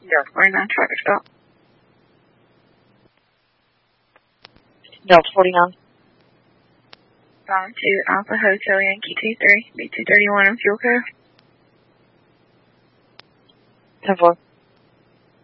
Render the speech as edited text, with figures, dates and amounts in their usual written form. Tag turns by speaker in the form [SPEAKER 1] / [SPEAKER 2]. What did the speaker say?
[SPEAKER 1] Delta 49 traffic stop.
[SPEAKER 2] Delta 49.
[SPEAKER 1] Bound to Alpha Hotel Yankee 23, B231 on fuel code.
[SPEAKER 2] 10-4.